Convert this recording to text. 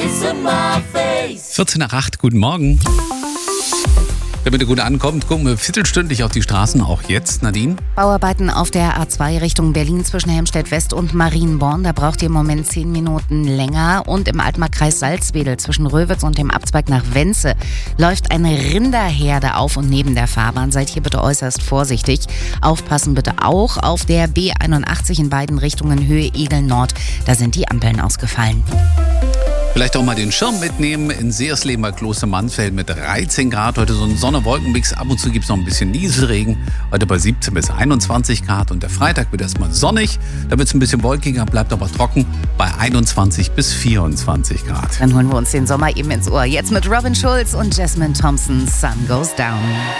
14 nach 8, guten Morgen. Damit ihr gut ankommt, gucken wir viertelstündlich auf die Straßen, auch jetzt, Nadine. Bauarbeiten auf der A2 Richtung Berlin zwischen Helmstedt West und Marienborn. Da braucht ihr im Moment 10 Minuten länger. Und im Altmarkkreis Salzwedel zwischen Röwitz und dem Abzweig nach Wenze läuft eine Rinderherde auf und neben der Fahrbahn. Seid hier bitte äußerst vorsichtig. Aufpassen bitte auch auf der B81 in beiden Richtungen Höhe Egel Nord. Da sind die Ampeln ausgefallen. Vielleicht auch mal den Schirm mitnehmen. In Seersleben bei Kloster Mansfeld mit 13 Grad. Heute so ein Sonne-Wolken-Mix. Ab und zu gibt es noch ein bisschen Nieselregen. Heute bei 17 bis 21 Grad. Und der Freitag wird erstmal sonnig. Da wird es ein bisschen wolkiger, bleibt aber trocken bei 21 bis 24 Grad. Dann holen wir uns den Sommer eben ins Ohr. Jetzt mit Robin Schulz und Jasmine Thompson, Sun Goes Down.